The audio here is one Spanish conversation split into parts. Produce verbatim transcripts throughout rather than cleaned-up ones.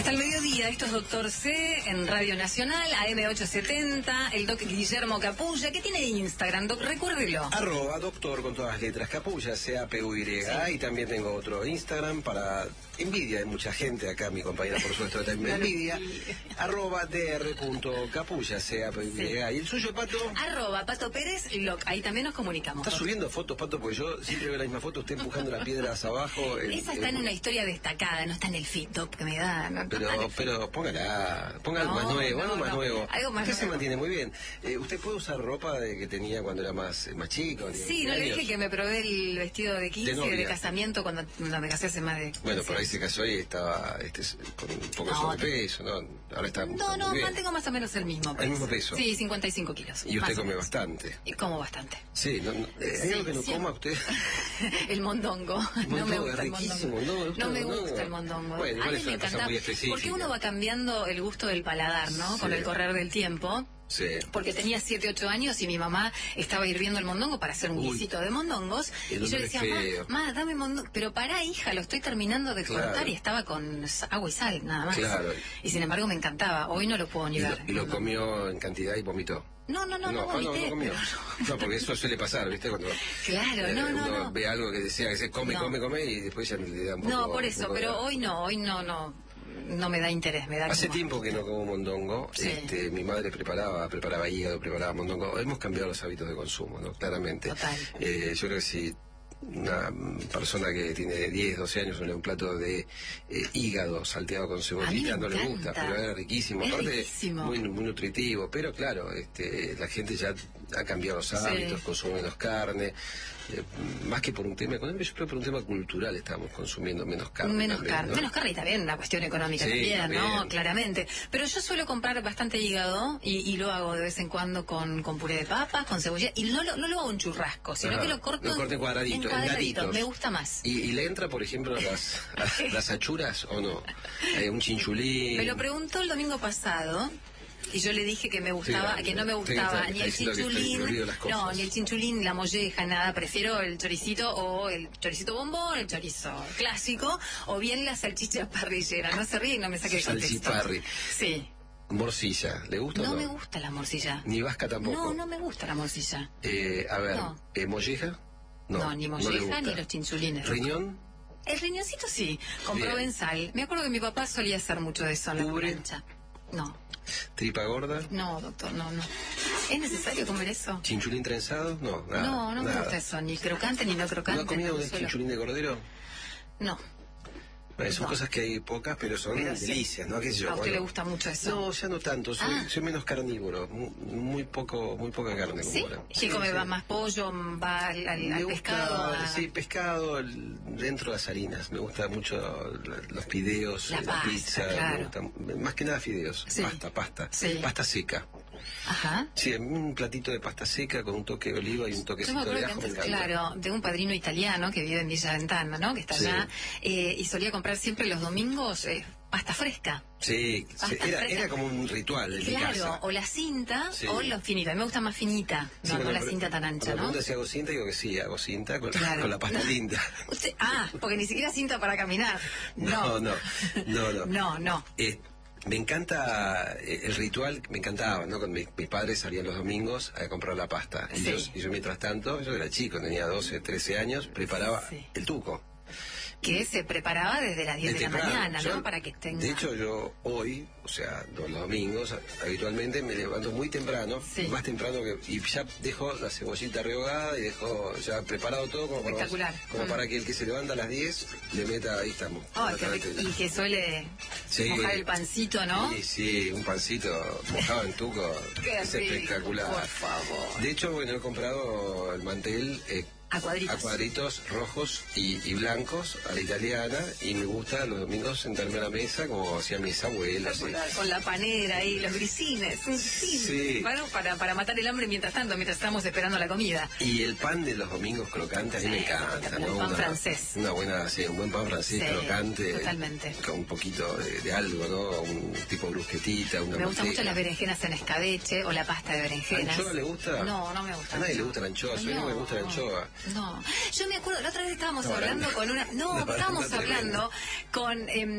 Hasta el mediodía, esto es Doctor C en Radio Nacional, A M ochocientos setenta, el doc Guillermo Capulla, que tiene Instagram, doc, recuérdelo. Arroba doctor con todas las letras, Capulla, C A P U Y. Sí. Y también tengo otro Instagram para envidia de mucha gente, acá mi compañera por supuesto también envidia, arroba dr.capulla, C A P U Y. Sí. ¿Y el suyo, Pato? Arroba Pato Pérez, loc, ahí también nos comunicamos. ¿Está subiendo fotos, Pato? Porque yo siempre veo la misma foto, usted empujando las piedras abajo. El, Esa está el... en una historia destacada, no está en el feed, doc, que me da... No, pero, no pero póngala, ponga algo no, más nuevo, no, algo más no. nuevo. Algo más usted nuevo. Se mantiene muy bien. Eh, ¿Usted puede usar ropa de que tenía cuando era más, más chico? Sí, no le dije que me probé el vestido de quince, de, de casamiento, cuando, cuando me casé hace más de... Bueno, por ahí se casó y estaba este, con un poco no, de sobrepeso, ¿no? Ahora está No, no, bien. Mantengo más o menos el mismo peso. ¿El mismo peso? Sí, cincuenta y cinco kilos. ¿Y usted come bastante? Y como bastante. Sí, no, no, ¿hay sí, algo que no sí. coma usted? El mondongo. mondongo. No me gusta el riquísimo. mondongo. No, no me no, gusta no. el mondongo. Bueno, igual a mí es me una cosa encanta, muy específica. porque uno va cambiando el gusto del paladar, ¿no? Sí. Con el correr del tiempo. Sí. Porque tenía siete, ocho años y mi mamá estaba hirviendo el mondongo para hacer un Uy. guisito de mondongos. Y yo le decía, mamá, ma, dame mondongo. Pero pará, hija, lo estoy terminando de claro. cortar y estaba con agua y sal, nada más. Claro. Y sin embargo me encantaba. Hoy no lo puedo ni y ver. Lo, y lo comió en cantidad y vomitó. No, no, no, no, no, vomité, no, no comió. pero... No, porque eso suele pasar, ¿viste? Cuando claro, eh, no, no, uno no. ve algo que decía que se come, no. come, come y después ya le da un poco... No, por eso, poco pero de... hoy no, hoy no, no, no me da interés, me da Hace como... tiempo que no como mondongo, sí. este, mi madre preparaba, preparaba hígado, preparaba mondongo, hemos cambiado los hábitos de consumo, ¿no? Claramente. Total. Eh, yo creo que si una persona que tiene diez, doce años le da un plato de eh, hígado salteado con cebollita, no le gusta, pero era riquísimo, es aparte riquísimo. Muy, muy nutritivo, pero claro, este, la gente ya ha cambiado los hábitos, sí. Consume menos carne, eh, más que por un tema económico, yo creo que por un tema cultural estamos consumiendo menos carne. Menos también, carne, ¿no? menos carne y también una cuestión económica sí, también, también, ¿no? Claramente. Pero yo suelo comprar bastante hígado y, y lo hago de vez en cuando con, con puré de papas, con cebolla, y no lo, no lo hago en churrasco, sino Ajá. que lo corto lo corto en cuadraditos, en cuadraditos. En me gusta más. ¿Y, y le entra, por ejemplo, las, las achuras o no? Eh, un chinchulín. Me lo preguntó el domingo pasado. Y yo le dije que me gustaba, sí, que no me gustaba sí, ni el chinchulín, no, ni el chinchulín, la molleja, nada. Prefiero el choricito o el choricito bombón, el chorizo clásico, o bien la salchicha parrillera. No se ríe y no me saque el contexto. Salchiparri. Sí. Morcilla, ¿le gusta no? o no? No me gusta la morcilla. Ni vasca tampoco. No, no me gusta la morcilla. Eh, a ver, no. eh, ¿molleja? No, no, ni molleja ni los chinchulines. ¿Riñón? El riñoncito sí, con bien. Provenzal. Me acuerdo que mi papá solía hacer mucho de eso en la plancha. No. ¿Tripa gorda? No, doctor, no, no. ¿Es necesario comer eso? ¿Chinchulín trenzado? No, nada. No, no nada. me gusta eso, ni crocante ni no crocante. ¿No ha comido no un chinchulín de cordero? No. Bueno, son no. cosas que hay pocas, pero son pero delicias, sí. ¿No? ¿Qué sé yo? ¿A usted bueno, le gusta mucho eso? No, ya no tanto, soy, ah. soy menos carnívoro, muy, muy poco, muy poca carne. ¿Sí? Como ¿Sí come sí. más pollo, va al, al, al pescado? Gusta, a... Sí, pescado el, dentro de las harinas, me gusta mucho los fideos, la, la pasta, pizza, claro. me gusta, más que nada fideos, sí. pasta, pasta, sí. pasta seca. Ajá. Sí, un platito de pasta seca con un toque de oliva y un toquecito de ajo, antes, me encanta. Claro, de un padrino italiano que vive en Villa Ventana, ¿no? Que está sí. allá, eh, y solía comprar siempre los domingos eh, pasta fresca. Sí, pasta era, fresca. era como un ritual en claro, mi casa. O la cinta sí. o la finita. A mí me gusta más finita, no, sí, no bueno, la cinta tan ancha, ¿no? Cuando si hago cinta, digo que sí, hago cinta con, claro. con la pasta no. linda. Usted, ah, porque ni siquiera cinta para caminar. No, no, no, no. no, no. Eh, Me encanta el ritual, me encantaba, ¿no? Con mi, mis padres salían los domingos a comprar la pasta. Y, sí. yo, y yo, mientras tanto, yo era chico, tenía doce, trece años, preparaba sí. el tuco. Que se preparaba desde las diez de, de la temprano. mañana, ¿no? Yo, para que tenga... De hecho, yo hoy, o sea, los domingos, habitualmente me levanto muy temprano, sí. más temprano que... Y ya dejo la cebollita rehogada y dejo ya preparado todo como, espectacular. Para, como mm. para que el que se levanta a las diez le meta, ahí estamos. Oh, que, y que suele sí. mojar el pancito, ¿no? Sí, sí, un pancito mojado en tuco. Qué es rico, espectacular. Por favor. De hecho, bueno, he comprado el mantel... Eh, A cuadritos. A cuadritos rojos y, y blancos a la italiana, y me gusta los domingos sentarme a la mesa como hacían mis abuelas. ¿Sí? Con la panera y los grisines. Sí. sí. Bueno, para, para matar el hambre mientras tanto, mientras estamos esperando la comida. Y el pan de los domingos crocante a mí sí, me encanta. Un ¿no? pan una, francés. Una buena, sí, un buen pan francés sí, crocante. Totalmente. Con un poquito de, de algo, ¿no? Un tipo brusquetita, una Me gustan manteca. mucho las berenjenas en escabeche o la pasta de berenjenas. ¿Anchoa le gusta? No, no me gusta. A nadie le gusta la anchoa, a mí no, no me gusta la anchoa. No. Yo me acuerdo, la otra vez estábamos no, hablando no, con una... No, no, estábamos no, hablando con... Eh,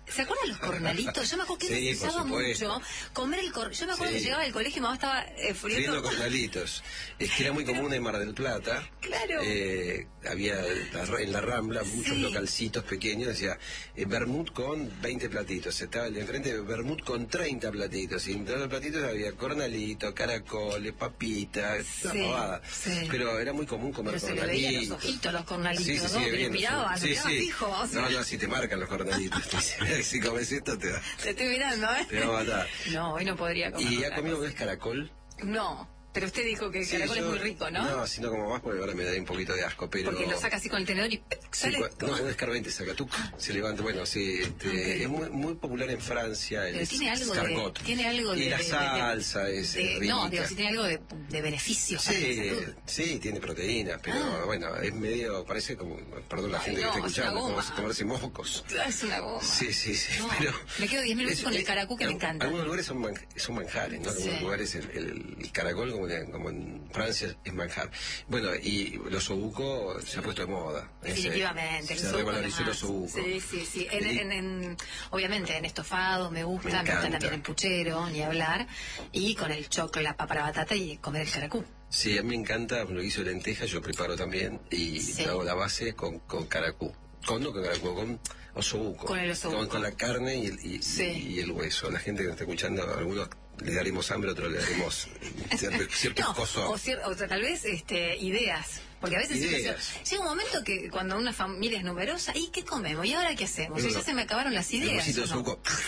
¿Se acuerdan los cornalitos? Yo me acuerdo que sí, se usaba mucho comer el cor... Yo me acuerdo sí. que llegaba al colegio y mamá estaba eh, friendo cornalitos. Es que era muy común en Mar del Plata. Claro. Eh, había en la Rambla muchos sí. localcitos pequeños, decía eh, vermut con veinte platitos. Estaba el de enfrente vermut con treinta platitos. Y en todos los platitos había cornalito, caracoles, papitas, sí, una pavada. Sí. Pero era muy común comer Pero cornalitos. Se le veían los ojitos, los cornalitos, sí, sí, sí, ¿no? Que bien, miraban, sí, miraban sí. fijo. O sea. No, no, si te marcan los cornalitos. Si comes esto te va. Te estoy mirando, ¿eh? Te va a matar. No, hoy no podría comer. ¿Y ha comido un vez caracol? No. Pero usted dijo que el sí, caracol yo, es muy rico, ¿no? No, sino como más porque ahora me da un poquito de asco, pero... Porque lo saca así con el tenedor y sale... Sí, no, un escarbente saca, tú se levanta, bueno, sí, este, okay. es muy, muy popular en Francia el pero tiene algo escargot. De, tiene algo y de... la salsa de, es de, rica. No, digo, sí tiene algo de, de beneficio sí, para la salud. Sí, tiene proteína, pero ah. bueno, es medio, parece como, perdón la Ay, gente no, que está escuchando, como si comerse mocos. Es una goma. Sí, sí, sí, no, pero... Me quedo diez mil veces con el caracú que en, me encanta. Algunos lugares son, man, son manjares, ¿no? En algunos sí. lugares el, el, el caracol, como, como en Francia, es manjar. Bueno, y los osobuco se ha puesto de moda. Definitivamente. Se, se revalorizó el osobuco. Sí, sí, sí. En, en, en, obviamente en estofado me gusta, me, me gusta también en puchero, ni hablar. Y con el choclo, la papa, la batata y comer el caracú. Sí, a mí me encanta lo que hizo lenteja, yo preparo también y sí. hago la base con, con caracú. Con, no con caracú, con osobuco. Con el osobuco. Con, con la carne y el, y, sí. y el hueso. La gente que está escuchando, algunos le daremos hambre, otros le daremos ciertos cierto no, cosas. O, cier o tal vez este, ideas. Porque a veces ideas. llega un momento que cuando una familia es numerosa, ¿y qué comemos? ¿Y ahora qué hacemos? No, y ya no. se me acabaron las ideas. El ¿no?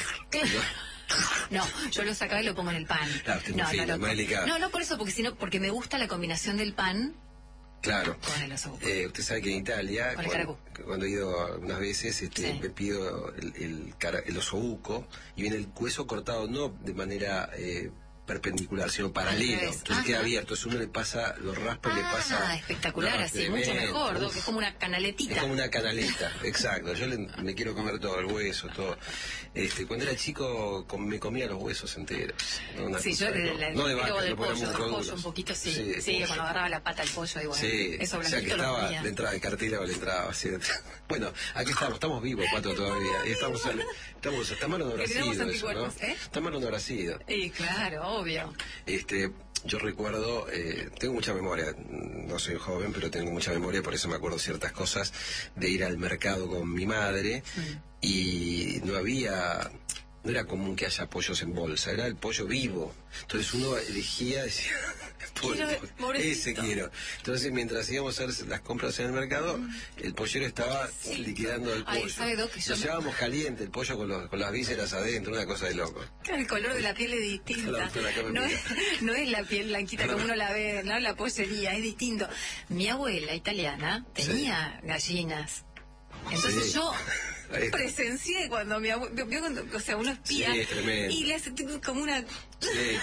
No, yo lo sacaba y lo pongo en el pan. Claro, no, fino, no, no, no, no por eso, porque sino porque me gusta la combinación del pan. Claro. Con el osobuco. Eh, usted sabe que en Italia, con cuando, cuando he ido algunas veces, este, sí. me pido el, el, cara, el osobuco y viene el hueso cortado no de manera eh, perpendicular, sino paralelo. Entonces Ajá. queda abierto. Entonces uno le pasa, lo raspa y ah, le pasa... Ah, espectacular, así, tremendo. Mucho mejor, ¿no? Que es como una canaletita. Es como una canaleta, exacto. Yo le, me quiero comer todo, el hueso, todo. Este, cuando era chico com, me comía los huesos enteros. No, una sí, yo de, de, no de vaca, del pollo, del pollo un poquito, sí. Sí, sí cuando agarraba la pata al pollo y bueno, sí, eso o sea que estaba de entrada de cartílago, le entraba así. Bueno, aquí estamos, estamos vivos, Pato, todavía. Y estamos, estamos, está mal o no habrá sido eso, ¿no? ¿eh? Está mal o no habrá sido. Sí, claro, obvio. Este, yo recuerdo, eh, tengo mucha memoria, no soy joven, pero tengo mucha memoria, por eso me acuerdo ciertas cosas, de ir al mercado con mi madre mm. y no había, no era común que haya pollos en bolsa, era el pollo vivo. Entonces uno elegía, decía, quiero, ese quiero. Entonces mientras íbamos a hacer las compras en el mercado, mm. el pollero estaba sí. liquidando el pollo. Ay, ¿sabe, Doc, que Lo llevábamos caliente, el pollo con, los, con las vísceras adentro, una cosa de loco. El color de la piel es distinta. La, la no, es, no es la piel blanquita como uno la ve, no la pollería, es distinto. Mi abuela italiana tenía sí. gallinas. Entonces sí. yo presencié cuando mi abuelo, o sea, uno espía sí, y le hace como una... Sí.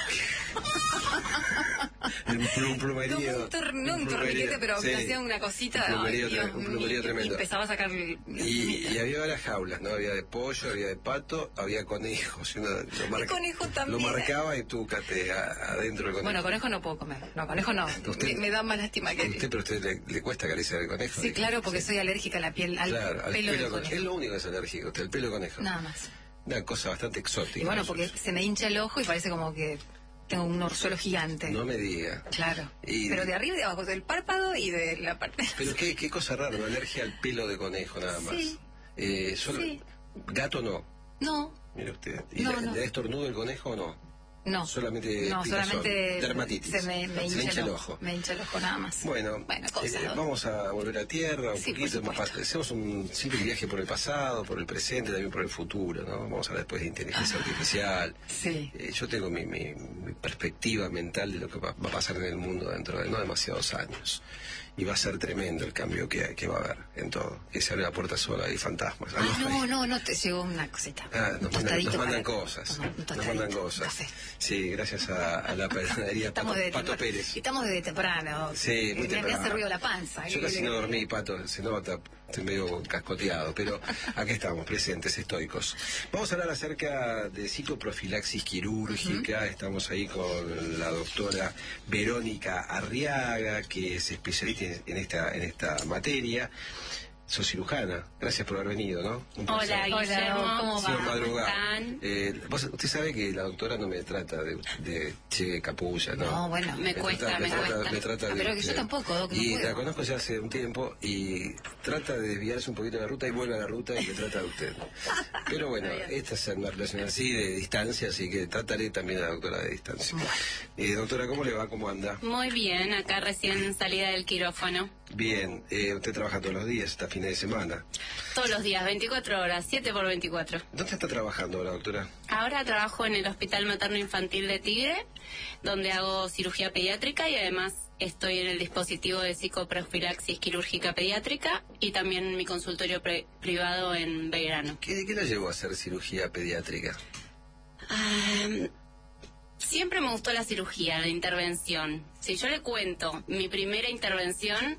un plumerío. No, un, no un torniquete, pero sí. hacía una cosita. Un plumerío, ay, Dios, un plumerío y, tremendo. Y empezaba a sacar... Y, y había varias jaulas, ¿no? Había de pollo, había de pato, había conejos. Uno lo, marca, conejo también. Lo marcaba y tú cate adentro del conejo. Bueno, conejo no puedo comer. No, conejo no. Usted, me, me da más lástima que... Usted, pero a usted le, le cuesta acariciar el conejo. Sí, digo. Claro, porque sí. soy alérgica a la piel, al claro, al pelo, pelo del conejo. Es lo único que es alérgico, usted, el pelo de conejo. Nada más. Una cosa bastante exótica. Y bueno, porque se me hincha el ojo y parece como que tengo un orzuelo gigante. No me diga. Claro. Y... Pero de arriba y de abajo, del párpado y de la parte... Pero qué, qué cosa rara, una alergia al pelo de conejo nada más. Sí. Eh, solo... sí. ¿Gato no? No. Mire usted. ¿Y no, le, no. le da estornudo el conejo o no? No. Solamente no, solamente dermatitis. Se me, me, hincha, hincha el ojo. Me hincha el ojo nada más. Bueno, bueno cosas, eh, ¿no? vamos a volver a tierra un sí, poquito. Hacemos un simple viaje por el pasado, por el presente, también por el futuro, ¿no? Vamos a hablar después de inteligencia ah, artificial. Sí. Eh, yo tengo mi, mi, mi perspectiva mental de lo que va, va a pasar en el mundo dentro de no demasiados años. Y va a ser tremendo el cambio que, que va a haber en todo. Que se abre la puerta sola, hay fantasmas. Ah, no, no, no, te llegó una cosita. Ah, nos, mandan, nos mandan cosas. Nos mandan cosas. Café. Sí, gracias a, a la panadería Pato, de, Pato Pérez. Estamos desde temprano. Sí, muy me, temprano. Me hace ruido la panza. Yo casi no dormí, Pato, se nota, estoy medio cascoteado, pero aquí estamos, presentes, estoicos. Vamos a hablar acerca de psicoprofilaxis quirúrgica. Uh-huh. Estamos ahí con la doctora Verónica Arriaga, que es especialista en esta, en esta materia. sos cirujana. Gracias por haber venido, ¿no? Un Hola, Guillermo. ¿Cómo sí, están? Eh, vos, usted sabe que la doctora no me trata de, de che, capulla, ¿no? No, bueno. Me, me cuesta, trata, me, me cuesta. Trata, me trata ah, de, pero que yo tampoco, Doc, no Y puedo. la conozco ya hace un tiempo y trata de desviarse un poquito de la ruta y vuelve a la ruta y me trata de usted. Pero bueno, esta es una relación así de distancia, así que trataré también a la doctora de distancia. Eh, doctora, ¿cómo le va? ¿Cómo anda? Muy bien, acá recién salida del quirófano. Bien, eh, usted trabaja todos los días, hasta fines de semana. Todos los días, veinticuatro horas, siete por veinticuatro. ¿Dónde está trabajando ahora, doctora? Ahora trabajo en el Hospital Materno Infantil de Tigre, donde hago cirugía pediátrica y además estoy en el dispositivo de psicoprofilaxis quirúrgica pediátrica y también en mi consultorio pre privado en Belgrano. ¿Qué, ¿Qué la llevó a hacer cirugía pediátrica? Um, siempre me gustó la cirugía, la intervención. Si yo le cuento mi primera intervención,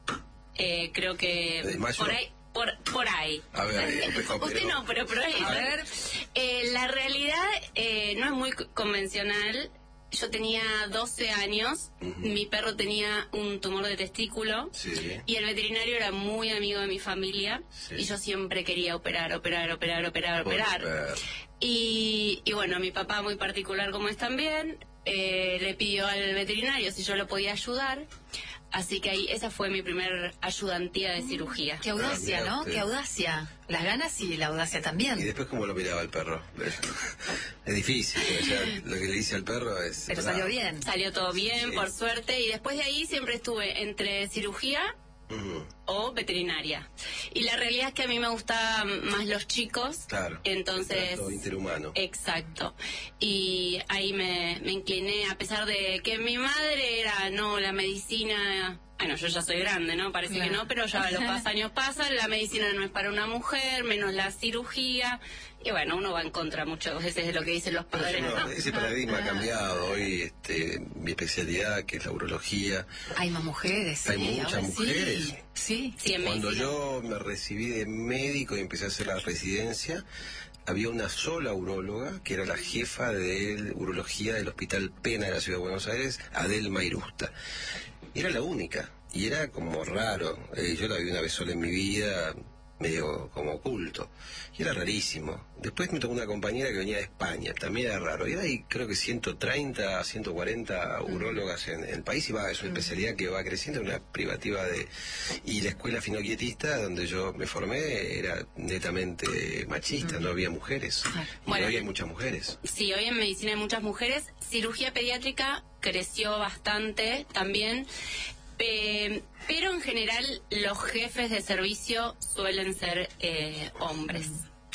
eh, creo que por ahí... Por, por ahí. A ver, eh, usted no, pero por ahí. A ver, eh, la realidad eh, no es muy convencional. Yo tenía doce años, uh-huh. Mi perro tenía un tumor de testículo, sí. Y el veterinario era muy amigo de mi familia, sí. Y yo siempre quería operar, operar, operar, operar, por operar. Ver. Y, y bueno, mi papá, muy particular como es también, eh, le pidió al veterinario si yo lo podía ayudar. Así que ahí esa fue mi primer ayudantía de cirugía. Qué audacia, ah, ¿no? Qué audacia. Las ganas y la audacia también. Y después, ¿cómo lo miraba el perro? Es difícil, o sea, lo que le dice al perro es... Pero salió bien. Salió todo bien, sí. Por suerte. Y después de ahí siempre estuve entre cirugía... Uh-huh. O veterinaria. Y la realidad es que a mí me gustaban más los chicos. Claro. Entonces. Todo interhumano. Exacto. Y ahí me, me incliné, a pesar de que mi madre era, no, la medicina. Bueno, yo ya soy grande, ¿no? Parece claro. que no, pero ya los años pasan, la medicina no es para una mujer, menos la cirugía. Y bueno, uno va en contra muchas veces de lo que dicen los padres. No, ¿no? Ese paradigma ha cambiado. Hoy este, mi especialidad, que es la urología. Hay más mujeres. Hay sí, muchas mujeres. Sí, sí. sí en Cuando medicina. yo me recibí de médico y empecé a hacer la residencia, había una sola uróloga, que era la jefa de urología del Hospital Pena de la Ciudad de Buenos Aires, Adelma Irusta. Era la única, y era como raro. Eh, yo la vi una vez sola en mi vida, medio como oculto, y era rarísimo. Después me tocó una compañera que venía de España, también era raro. Y hay creo que ciento treinta, ciento cuarenta urólogas en, en el país, y va, es una especialidad que va creciendo, una privativa de... Y la escuela finoquietista, donde yo me formé, era netamente machista, no había mujeres. Y bueno, hoy hay muchas mujeres. Sí, hoy en medicina hay muchas mujeres. Cirugía pediátrica creció bastante también. Eh, pero en general los jefes de servicio suelen ser eh, hombres.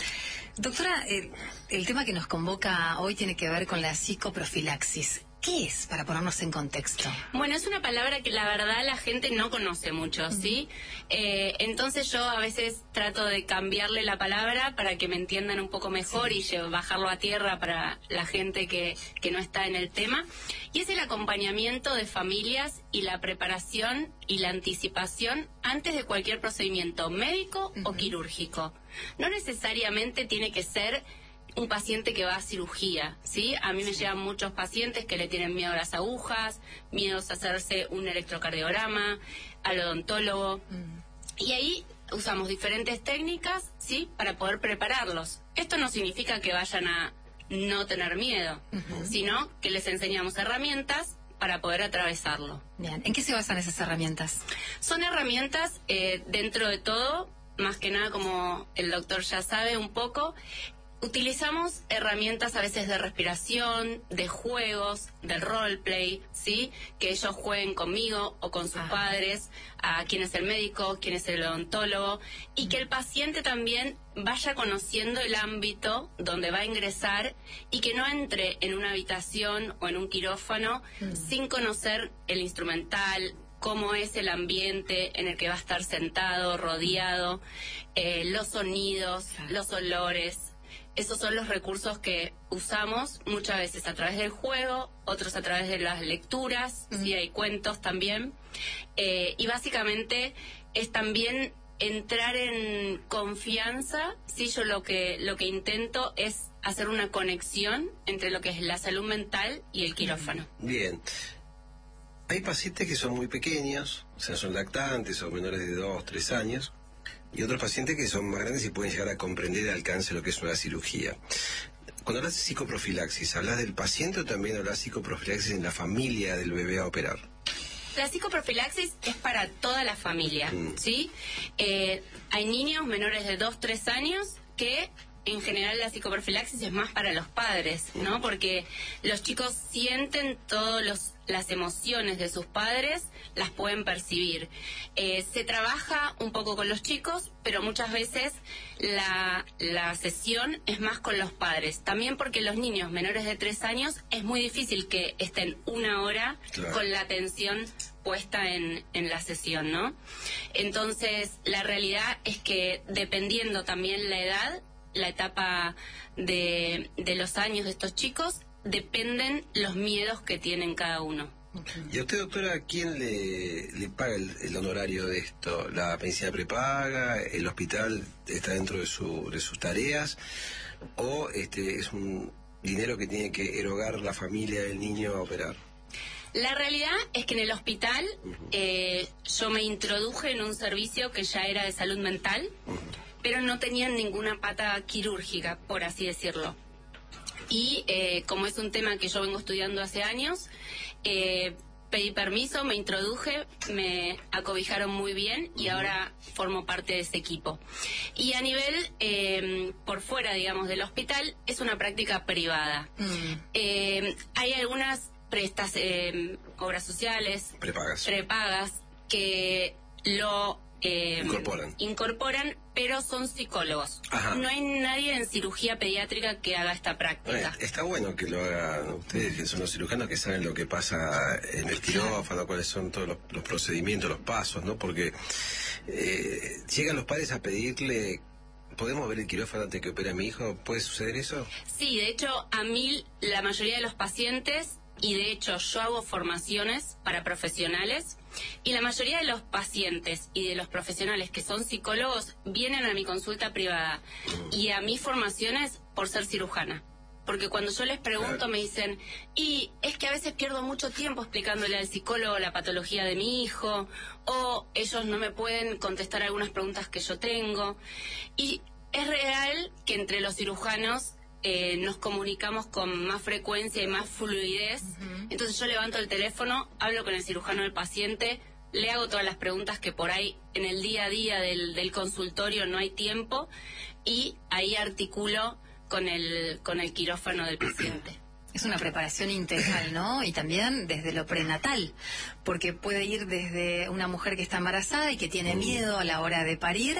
Doctora, el, el tema que nos convoca hoy tiene que ver con la psicoprofilaxis. ¿Qué es, para ponernos en contexto? Bueno, es una palabra que la verdad la gente no conoce mucho, ¿sí? Eh, entonces yo a veces trato de cambiarle la palabra para que me entiendan un poco mejor, sí. Y bajarlo a tierra para la gente que, que no está en el tema. Y es el acompañamiento de familias y la preparación y la anticipación antes de cualquier procedimiento médico uh-huh. o quirúrgico. No necesariamente tiene que ser un paciente que va a cirugía, ¿sí? A mí me llegan muchos pacientes que le tienen miedo a las agujas, miedos a hacerse un electrocardiograma, al odontólogo. Mm. Y ahí usamos diferentes técnicas, ¿sí? Para poder prepararlos. Esto no significa que vayan a no tener miedo, uh-huh. sino que les enseñamos herramientas para poder atravesarlo. Bien. ¿En qué se basan esas herramientas? Son herramientas, eh, dentro de todo, más que nada, como el doctor ya sabe un poco, utilizamos herramientas a veces de respiración, de juegos, de roleplay, ¿sí? Que ellos jueguen conmigo o con sus ah. padres, a quién es el médico, quién es el odontólogo, y mm. que el paciente también vaya conociendo el ámbito donde va a ingresar y que no entre en una habitación o en un quirófano mm. sin conocer el instrumental, cómo es el ambiente en el que va a estar sentado, rodeado, eh, los sonidos, ah. los olores. Esos son los recursos que usamos muchas veces a través del juego, otros a través de las lecturas, uh-huh. sí, hay cuentos también. Eh, y básicamente es también entrar en confianza. Sí, yo lo que, lo que intento es hacer una conexión entre lo que es la salud mental y el quirófano. Bien. Hay pacientes que son muy pequeños, o sea, son lactantes o menores de dos, tres años, y otros pacientes que son más grandes y pueden llegar a comprender el alcance de lo que es una cirugía. Cuando hablas de psicoprofilaxis, ¿hablas del paciente o también hablas de psicoprofilaxis en la familia del bebé a operar? La psicoprofilaxis es para toda la familia, mm. ¿sí? Eh, hay niños menores de dos, tres años que en general la psicoprofilaxis es más para los padres, ¿no? Porque los chicos sienten todos los las emociones de sus padres, las pueden percibir. Eh, se trabaja un poco con los chicos, pero muchas veces la, la sesión es más con los padres. También porque los niños menores de tres años es muy difícil que estén una hora claro. con la atención puesta en, en la sesión, ¿no? Entonces, la realidad es que dependiendo también la edad, la etapa de, de los años de estos chicos, dependen los miedos que tienen cada uno. ¿Y a usted, doctora, quién le, le paga el, el honorario de esto? ¿La medicina prepaga? ¿El hospital está dentro de, su, de sus tareas? ¿O este es un dinero que tiene que erogar la familia del niño a operar? La realidad es que en el hospital uh-huh. eh, yo me introduje en un servicio que ya era de salud mental, uh-huh. pero no tenían ninguna pata quirúrgica, por así decirlo. Y eh, como es un tema que yo vengo estudiando hace años, eh, pedí permiso, me introduje, me acobijaron muy bien y ahora formo parte de ese equipo. Y a nivel, eh, por fuera, digamos, del hospital, es una práctica privada. Mm. Eh, hay algunas prestas, eh, obras sociales, prepagas, prepagas que lo... Eh, incorporan. incorporan, pero son psicólogos. Ajá. No hay nadie en cirugía pediátrica que haga esta práctica. Eh, está bueno que lo hagan ustedes, que son los cirujanos que saben lo que pasa en el quirófano, cuáles son todos los, los procedimientos, los pasos, ¿no? Porque eh, llegan los padres a pedirle, ¿podemos ver el quirófano antes que opere a mi hijo? ¿Puede suceder eso? Sí, de hecho, a mí la mayoría de los pacientes, y de hecho yo hago formaciones para profesionales, y la mayoría de los pacientes y de los profesionales que son psicólogos vienen a mi consulta privada y a mis formaciones por ser cirujana. Porque cuando yo les pregunto claro. me dicen, y es que a veces pierdo mucho tiempo explicándole al psicólogo la patología de mi hijo, o ellos no me pueden contestar algunas preguntas que yo tengo. Y es real que entre los cirujanos Eh, nos comunicamos con más frecuencia y más fluidez. Uh-huh. Entonces yo levanto el teléfono, hablo con el cirujano del paciente, le hago todas las preguntas que por ahí en el día a día del, del consultorio no hay tiempo, y ahí articulo con el, con el quirófano del paciente. Es una preparación integral, ¿no? Y también desde lo prenatal, porque puede ir desde una mujer que está embarazada y que tiene miedo a la hora de parir,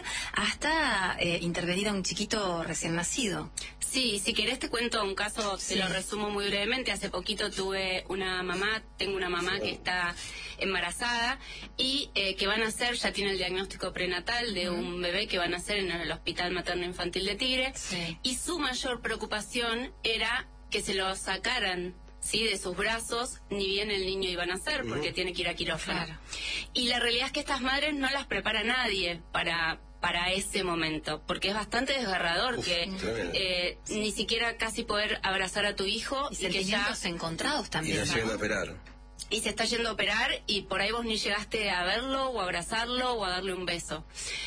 hasta eh, intervenir a un chiquito recién nacido. Sí, si querés te cuento un caso, sí. te lo resumo muy brevemente. Hace poquito tuve una mamá, tengo una mamá que está embarazada y eh, que van a hacer, ya tiene el diagnóstico prenatal de uh-huh. un bebé que van a hacer en el Hospital Materno Infantil de Tigre, sí. y su mayor preocupación era que se lo sacaran, ¿sí?, de sus brazos, ni bien el niño iba a nacer, porque uh-huh. tiene que ir a quirófano. Claro. Y la realidad es que estas madres no las prepara nadie para... para ese momento, porque es bastante desgarrador. Uf, que eh, ni siquiera casi poder abrazar a tu hijo y, y que ya encontrados también, y se llegan a operar y se está yendo a operar y por ahí vos ni llegaste a verlo o a abrazarlo o a darle un beso.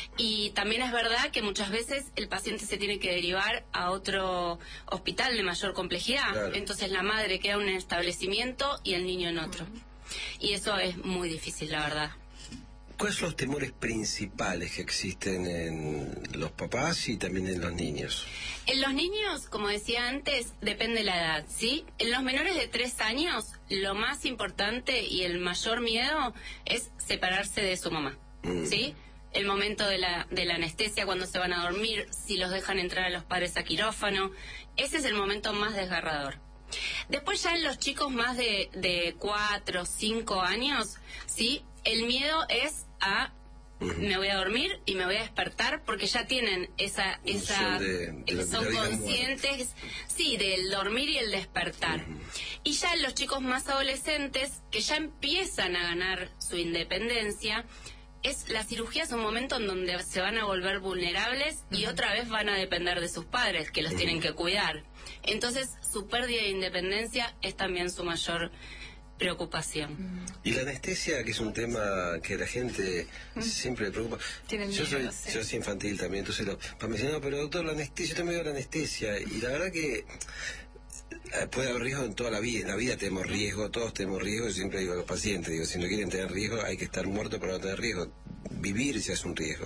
Y también es verdad que muchas veces el paciente se tiene que derivar a otro hospital de mayor complejidad, claro. entonces la madre queda en un establecimiento y el niño en otro, uh-huh. y eso es muy difícil, la verdad. ¿Cuáles son los temores principales que existen en los papás y también en los niños? En los niños, como decía antes, depende de la edad, ¿sí? En los menores de tres años, lo más importante y el mayor miedo es separarse de su mamá, mm. ¿sí? El momento de la, de la anestesia, cuando se van a dormir, si los dejan entrar a los padres a quirófano, ese es el momento más desgarrador. Después ya en los chicos más de, de cuatro, cinco años, ¿sí? El miedo es a me voy a dormir y me voy a despertar, porque ya tienen esa esa de, de la, son de la conscientes, sí, del dormir y el despertar. Uh-huh. Y ya en los chicos más adolescentes, que ya empiezan a ganar su independencia, es la cirugía es un momento en donde se van a volver vulnerables uh-huh. y otra vez van a depender de sus padres, que los uh-huh. tienen que cuidar. Entonces su pérdida de independencia es también su mayor preocupación. Y la anestesia, que es un tema que la gente siempre le preocupa. Tienen yo miedo, soy sí. yo soy infantil también, entonces lo, para me dicen, no, pero doctor, la anestesia, yo también veo la anestesia. Y la verdad que puede haber riesgo en toda la vida. En la vida tenemos riesgo, todos tenemos riesgo. Yo siempre digo a los pacientes, digo, si no quieren tener riesgo, hay que estar muerto para no tener riesgo. Vivir ya es un riesgo.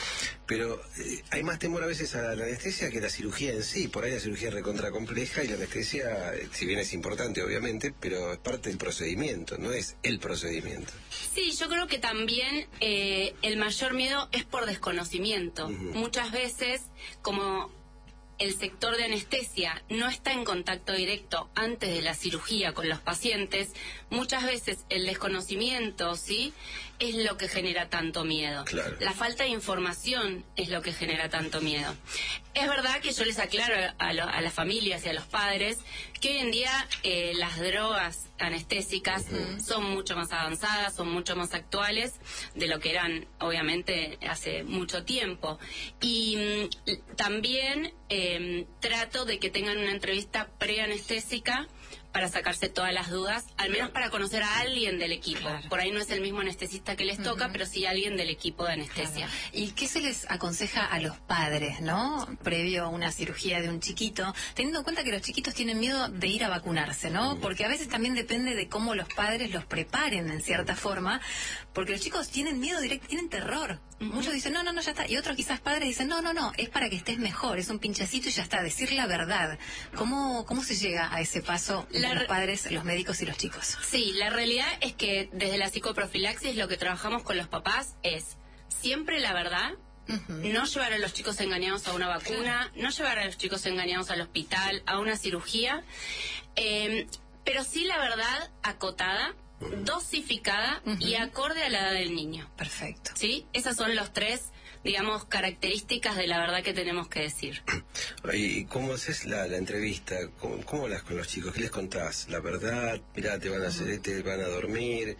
Pero eh, hay más temor a veces a la anestesia que la cirugía en sí. Por ahí la cirugía es recontra compleja y la anestesia, eh, si bien es importante obviamente, pero es parte del procedimiento, no es el procedimiento. Sí, yo creo que también eh, el mayor miedo es por desconocimiento. Uh-huh. Muchas veces, como el sector de anestesia no está en contacto directo antes de la cirugía con los pacientes, muchas veces el desconocimiento, ¿sí?, es lo que genera tanto miedo. Claro. La falta de información es lo que genera tanto miedo. Es verdad que yo les aclaro a, lo, a las familias y a los padres que hoy en día eh, las drogas anestésicas uh-huh. son mucho más avanzadas, son mucho más actuales de lo que eran, obviamente, hace mucho tiempo. Y mm, también eh, trato de que tengan una entrevista preanestésica para sacarse todas las dudas, al menos para conocer a alguien del equipo. Claro. Por ahí no es el mismo anestesista que les uh-huh. toca, pero sí alguien del equipo de anestesia. Claro. ¿Y qué se les aconseja a los padres, no? Previo a una cirugía de un chiquito, teniendo en cuenta que los chiquitos tienen miedo de ir a vacunarse, ¿no? Porque a veces también depende de cómo los padres los preparen en cierta forma, porque los chicos tienen miedo directo, tienen terror. Uh-huh. Muchos dicen, no, no, no, ya está. Y otros quizás padres dicen, no, no, no, es para que estés mejor, es un pinchacito y ya está, decir la verdad. ¿Cómo, cómo se llega a ese paso de los padres, los médicos y los chicos? Sí, la realidad es que desde la psicoprofilaxis lo que trabajamos con los papás es siempre la verdad. Uh-huh. No llevar a los chicos engañados a una vacuna, no llevar a los chicos engañados al hospital, a una cirugía, eh, pero sí la verdad acotada, dosificada uh-huh. y acorde a la edad del niño. Perfecto. ¿Sí? Esas son los tres, digamos, características de la verdad que tenemos que decir. ¿Y cómo haces la, la entrevista? ¿Cómo, ¿Cómo hablas con los chicos? ¿Qué les contás? ¿La verdad? Mirá, te van a hacer, uh-huh. te van a dormir.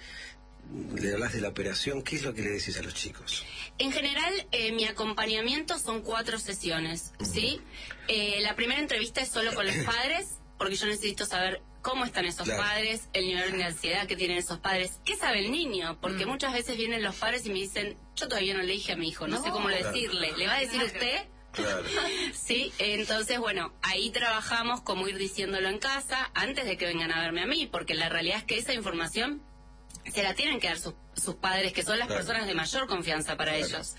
¿Le hablas de la operación? ¿Qué es lo que le decís a los chicos? En general, eh, mi acompañamiento son cuatro sesiones, ¿sí? Uh-huh. Eh, la primera entrevista es solo con los padres, porque yo necesito saber cómo están esos claro. padres, el nivel de ansiedad que tienen esos padres, qué sabe el niño, porque mm. muchas veces vienen los padres y me dicen, yo todavía no le dije a mi hijo, no, no sé cómo claro. decirle, ¿le va a decir claro. usted? Claro. Sí, entonces bueno, ahí trabajamos como ir diciéndolo en casa antes de que vengan a verme a mí, porque la realidad es que esa información se la tienen que dar sus, sus padres, que son las claro. personas de mayor confianza para claro. ellos.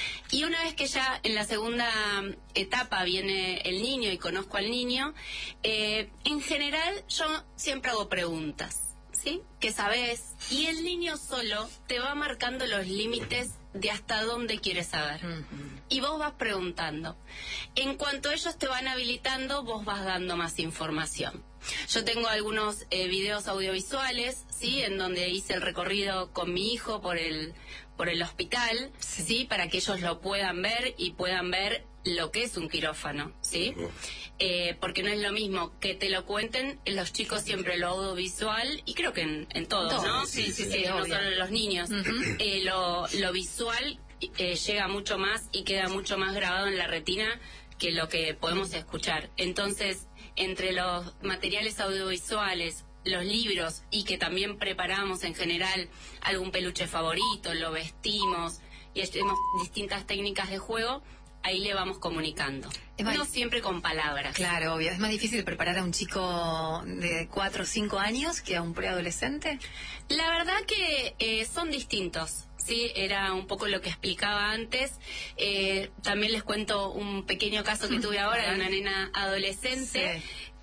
Y una vez que ya en la segunda etapa viene el niño y conozco al niño, eh, en general yo siempre hago preguntas, ¿sí? ¿Qué sabes? Y el niño solo te va marcando los límites de hasta dónde quiere saber. Uh-huh. Y vos vas preguntando. En cuanto ellos te van habilitando, vos vas dando más información. Yo tengo algunos eh, videos audiovisuales, ¿sí? En donde hice el recorrido con mi hijo por el por el hospital, sí. ¿sí? Para que ellos lo puedan ver y puedan ver lo que es un quirófano, ¿sí? Uh-huh. Eh, porque no es lo mismo que te lo cuenten los chicos siempre lo audiovisual, y creo que en, en todos, Todo, ¿no? Sí, sí, sí, sí, no solo los niños. Uh-huh. eh, lo, lo visual eh, llega mucho más y queda mucho más grabado en la retina que lo que podemos escuchar. Entonces, entre los materiales audiovisuales, los libros, y que también preparamos en general algún peluche favorito, lo vestimos y hacemos distintas técnicas de juego, ahí le vamos comunicando. Más, no siempre con palabras. Claro, obvio. ¿Es más difícil preparar a un chico de cuatro o cinco años que a un preadolescente? La verdad que eh, son distintos. Sí, era un poco lo que explicaba antes. Eh, también les cuento un pequeño caso que tuve ahora de una nena adolescente, sí.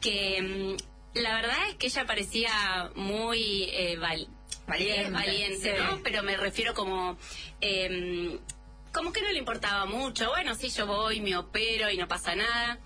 que mmm, la verdad es que ella parecía muy eh, val valiente, valiente sí. ¿no? Pero me refiero como... Eh, como que no le importaba mucho. Bueno, sí, yo voy, me opero y no pasa nada.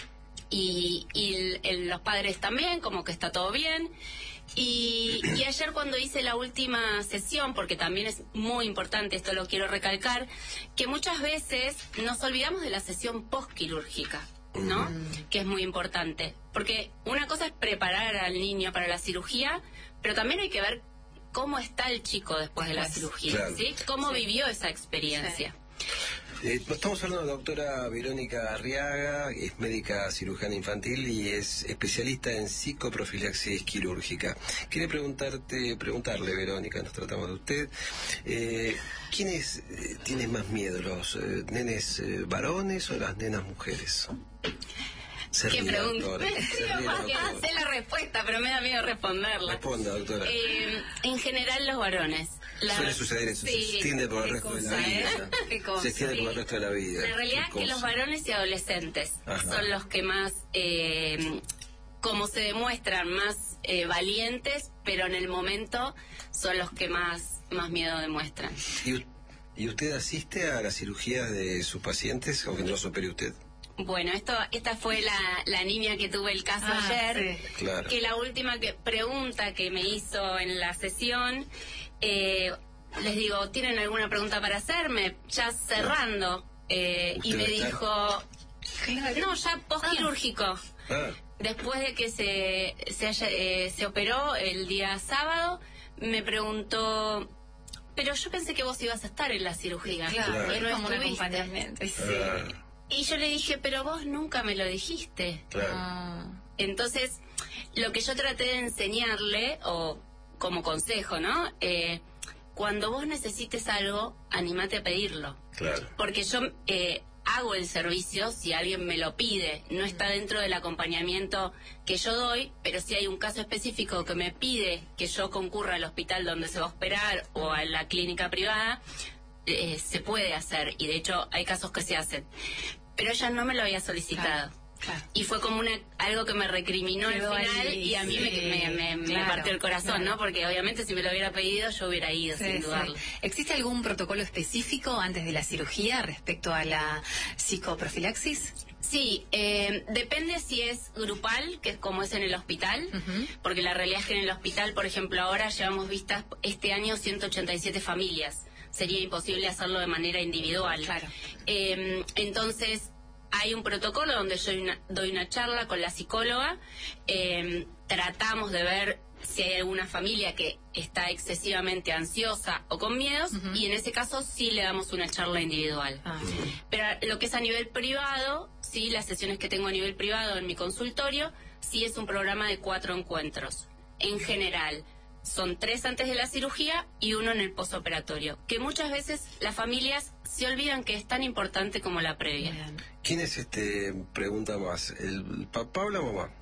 Y, y el, el, los padres también, como que está todo bien. Y, y ayer cuando hice la última sesión, porque también es muy importante, esto lo quiero recalcar, que muchas veces nos olvidamos de la sesión postquirúrgica, ¿no? Mm. Que es muy importante. Porque una cosa es preparar al niño para la cirugía, pero también hay que ver cómo está el chico después de la cirugía, claro. ¿sí? Cómo sí. vivió esa experiencia. Sí. Eh, estamos hablando de la doctora Verónica Arriaga, es médica cirujana infantil y es especialista en psicoprofilaxis quirúrgica. Quería preguntarte, preguntarle, Verónica, nos tratamos de usted, eh, ¿quiénes eh, tienes más miedo, los eh, nenes eh, varones o las nenas mujeres? Se ¿Qué ríe, pregunta? doctora, se ríe, doctora. Sé la respuesta, pero me da miedo responderla. Responda, doctora. Eh, en general, los varones. La... Suele suceder eso, sí, se extiende por el resto cosa, de la vida. ¿eh? ¿Qué cosa? Se extiende Sí. por el resto de la vida. La realidad es que los varones y adolescentes Ajá. son los que más, eh, como se demuestran, más eh, valientes, pero en el momento son los que más, más miedo demuestran. ¿Y, ¿Y usted asiste a las cirugías de sus pacientes, aunque no los opere usted? Bueno, esto, esta fue la, la niña que tuve el caso Ah, ayer, sí. Claro. que la última que, pregunta que me hizo en la sesión, eh, les digo, ¿tienen alguna pregunta para hacerme? Ya cerrando, eh, y ¿Usted me va a estar? dijo, Claro. no, ya postquirúrgico. Ah, Después de que se, se, haya- eh, se operó el día sábado, me preguntó, pero yo pensé que vos ibas a estar en la cirugía. Claro, Claro. que no es como un estuviste". acompañamiento. Sí. ah, Y yo le dije, pero vos nunca me lo dijiste. claro. Ah. Entonces, lo que yo traté de enseñarle, o como consejo, ¿no? Eh, cuando vos necesites algo, anímate a pedirlo. Claro. Porque yo eh, hago el servicio si alguien me lo pide. No está dentro del acompañamiento que yo doy, pero si hay un caso específico que me pide que yo concurra al hospital donde se va a operar o a la clínica privada, eh, se puede hacer. Y de hecho hay casos que se hacen. Pero ella no me lo había solicitado. Claro, claro. Y fue como una algo que me recriminó al Quedó final ahí, y a mí sí, me, me, me- me claro, partió el corazón, claro. ¿no? Porque obviamente si me lo hubiera pedido yo hubiera ido, Sí, sin sí. dudarlo. ¿Existe algún protocolo específico antes de la cirugía respecto a la psicoprofilaxis? Sí, eh, depende si es grupal, que es como es en el hospital, Ujú. porque la realidad es que en el hospital, por ejemplo, ahora llevamos vistas este año ciento ochenta y siete familias. Sería imposible hacerlo de manera individual. Claro. Eh, entonces, hay un protocolo donde yo doy una, doy una charla con la psicóloga, eh, tratamos de ver si hay alguna familia que está excesivamente ansiosa o con miedos, Ujú. y en ese caso sí le damos una charla individual. Ah. Pero lo que es a nivel privado, sí, las sesiones que tengo a nivel privado en mi consultorio, sí es un programa de cuatro encuentros. En general, son tres antes de la cirugía y uno en el posoperatorio, que muchas veces las familias se olvidan que es tan importante como la previa. Bien. ¿Quién es este, pregunta más, el papá o la mamá?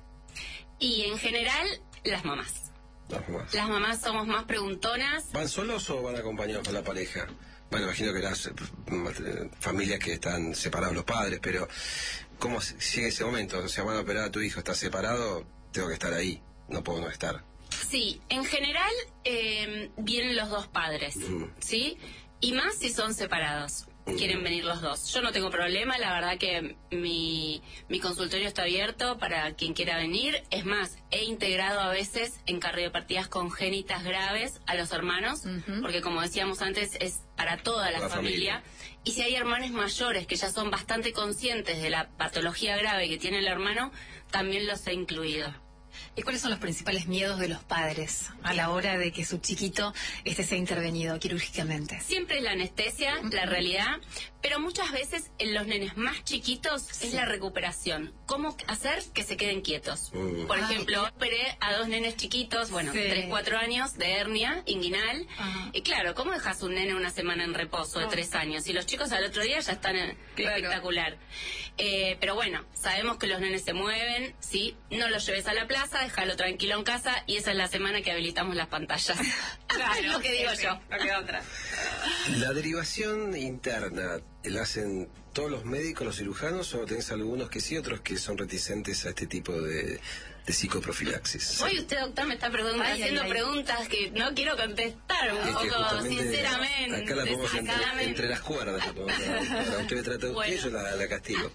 Y en general, las mamás. Las mamás. Las mamás somos más preguntonas. ¿Van solos o van acompañados por la pareja? Bueno, imagino que las eh, eh, familias que están separados los padres, pero ¿cómo se- llega ese momento? O sea, van a operar a tu hijo, está separado, tengo que estar ahí, no puedo no estar. Sí, en general eh, vienen los dos padres, Mm. ¿sí? Y más si son separados. Quieren venir los dos. Yo no tengo problema, la verdad que mi, mi consultorio está abierto para quien quiera venir. Es más, he integrado a veces en cardiopatías congénitas graves a los hermanos, Ujú. porque como decíamos antes, es para toda la, La familia. familia. Y si hay hermanos mayores que ya son bastante conscientes de la patología grave que tiene el hermano, también los he incluido. ¿Y cuáles son los principales miedos de los padres a la hora de que su chiquito este sea intervenido quirúrgicamente? Siempre es la anestesia, la realidad, pero muchas veces en los nenes más chiquitos es la recuperación. ¿Cómo hacer que se queden quietos? Mm. Por Ah. ejemplo, operé a dos nenes chiquitos, bueno, Sí. tres, cuatro años, de hernia inguinal. Ajá. Y claro, ¿cómo dejas un nene una semana en reposo de Ah. tres años? Y los chicos al otro día ya están en- Claro. espectacular. Eh, pero bueno, sabemos que los nenes se mueven, ¿sí? No los lleves a la plaza, déjalo tranquilo en casa, y esa es la semana que habilitamos las pantallas. Es lo que digo yo. No queda otra. ¿La derivación interna la hacen todos los médicos, los cirujanos, o tenés algunos que sí, otros que son reticentes a este tipo de, de psicoprofilaxis? Hoy usted, doctor, me está preguntando, Ay, ay, haciendo ay. preguntas que no quiero contestar, un Es que poco justamente sinceramente. acá la ponemos entre, desacadamente. entre las cuerdas. la ponemos. Ahora usted me trata de usted, Bueno. yo la, la castigo.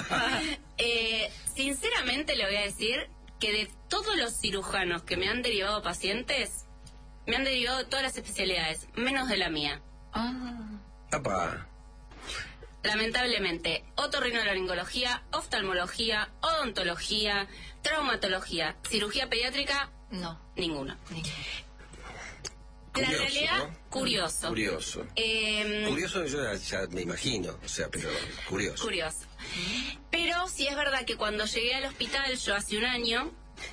Eh, sinceramente le voy a decir que de todos los cirujanos que me han derivado pacientes, me han derivado de todas las especialidades, menos de la mía. Ah. Apa. Lamentablemente, otorrinolaringología, oftalmología, odontología, traumatología, cirugía pediátrica, No. ninguno. La Curioso, realidad, ¿no? curioso. Curioso. Eh, Curioso yo ya, ya me imagino, o sea, pero curioso. Curioso. Pero sí es verdad que cuando llegué al hospital, yo hace un año,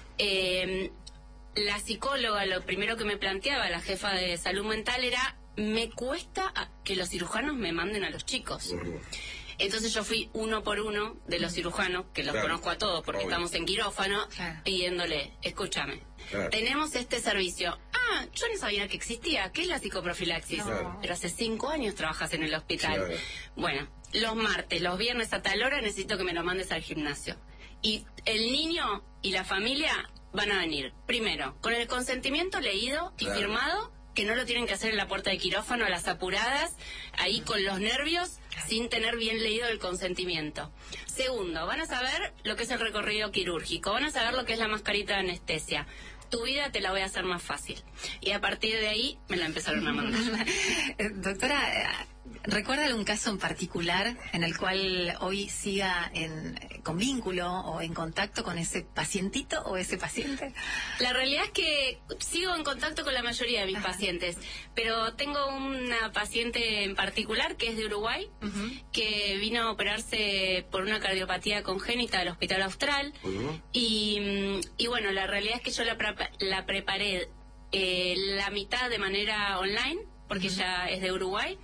eh, la psicóloga, lo primero que me planteaba, la jefa de salud mental, era, me cuesta que los cirujanos me manden a los chicos. Uh-huh. Entonces yo fui uno por uno de los cirujanos, que los Claro. conozco a todos porque Obvio. estamos en quirófano, Claro. pidiéndole, escúchame, Claro. tenemos este servicio. Ah, yo no sabía que existía. ¿Qué es la psicoprofilaxis? Claro. Pero hace cinco años trabajas en el hospital. Claro. Bueno, los martes, los viernes a tal hora necesito que me lo mandes al gimnasio. Y el niño y la familia van a venir, primero, con el consentimiento leído y Claro. firmado, que no lo tienen que hacer en la puerta de quirófano a las apuradas, ahí con los nervios, sin tener bien leído el consentimiento. Segundo, van a saber lo que es el recorrido quirúrgico, van a saber lo que es la mascarita de anestesia. Tu vida te la voy a hacer más fácil. Y a partir de ahí me la empezaron a mandar. Eh, Doctora, ¿recuerda algún caso en particular en el cual hoy siga en, con vínculo o en contacto con ese pacientito o ese paciente? La realidad es que sigo en contacto con la mayoría de mis Ajá. pacientes, pero tengo una paciente en particular que es de Uruguay, Ujú. que vino a operarse por una cardiopatía congénita del Hospital Austral. Uh-huh. Y, mm, y bueno, la realidad es que yo la, prepa- la preparé eh, la mitad de manera online, porque ella es de Uruguay,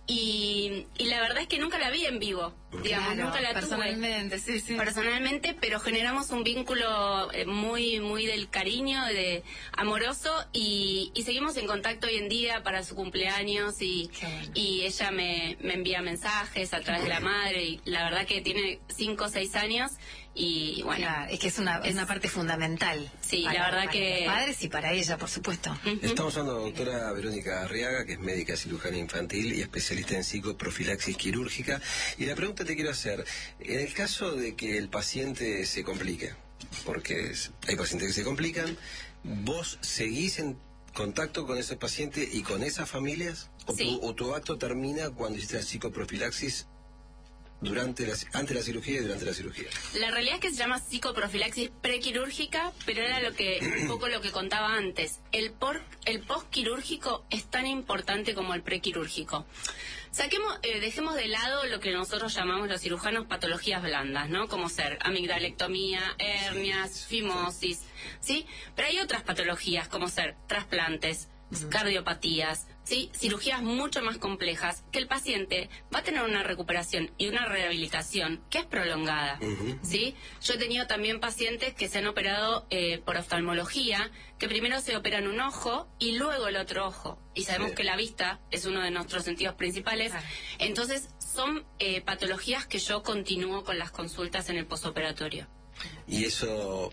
y, y la verdad es que nunca la vi en vivo, digamos, Claro, nunca la tuve personalmente, sí, sí. personalmente, pero generamos un vínculo eh, muy muy del cariño, de amoroso, y, y seguimos en contacto hoy en día para su cumpleaños, y, Qué bueno. y ella me, me envía mensajes a través de la madre, y la verdad que tiene cinco o seis años, y bueno, Claro, es que es una, es es- una parte fundamental. Sí, para- la verdad para que- los padres y para ella, por supuesto. ujú. Estamos hablando de la doctora Verónica Arriaga, que es médica cirujana infantil y especialista en psicoprofilaxis quirúrgica. Y la pregunta te quiero hacer, en el caso de que el paciente se complique, porque es- hay pacientes que se complican, ¿vos seguís en contacto con ese paciente y con esas familias? ¿O, Sí. tu, o tu acto termina cuando hiciste la psicoprofilaxis durante la, antes de la cirugía y durante la cirugía? La realidad es que se llama psicoprofilaxis prequirúrgica, pero era lo que un poco lo que contaba antes. El, por, el postquirúrgico es tan importante como el prequirúrgico. Saquemos, eh, dejemos de lado lo que nosotros llamamos los cirujanos patologías blandas, ¿no? Como ser amigdalectomía, hernias, fimosis, ¿sí? Pero hay otras patologías como ser trasplantes, cardiopatías, ¿sí? Cirugías mucho más complejas, que el paciente va a tener una recuperación y una rehabilitación que es prolongada, Ujú. ¿sí? Yo he tenido también pacientes que se han operado eh, por oftalmología, que primero se operan un ojo y luego el otro ojo. Y sabemos Sí. que la vista es uno de nuestros sentidos principales. Claro. Entonces, son eh, patologías que yo continúo con las consultas en el posoperatorio. ¿Y eso